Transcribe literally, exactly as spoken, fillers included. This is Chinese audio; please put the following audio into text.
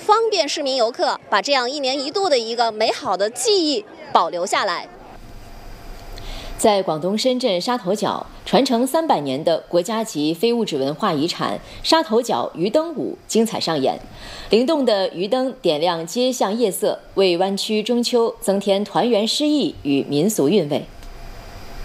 方便市民游客把这样一年一度的一个美好的记忆保留下来。 在广东深圳沙头角，传承三百年的国家级非物质文化遗产沙头角鱼灯舞精彩上演，灵动的鱼灯点亮街巷夜色，为湾区中秋增添团圆诗意与民俗韵味。